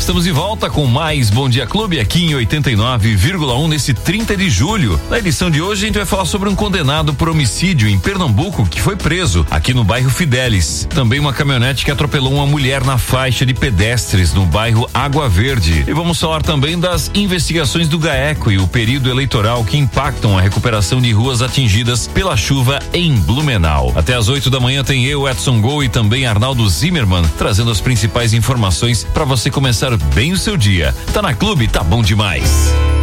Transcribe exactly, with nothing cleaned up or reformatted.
Estamos de volta com mais Bom Dia Clube aqui em oitenta e nove vírgula um nesse trinta de julho. Na edição de hoje a gente vai falar sobre um condenado por homicídio em Pernambuco que foi preso aqui no bairro Fidelis. Também uma caminhonete que atropelou uma mulher na faixa de pedestres no bairro Água Verde. E vamos falar também das investigações do GAECO e o período eleitoral que impactam a recuperação de ruas atingidas pela chuva em Blumenau. Até às oito da manhã tem eu, Edson Gol, e também Arnaldo Zimmermann trazendo as principais informações para você começar bem o seu dia. Tá na Clube, tá bom demais.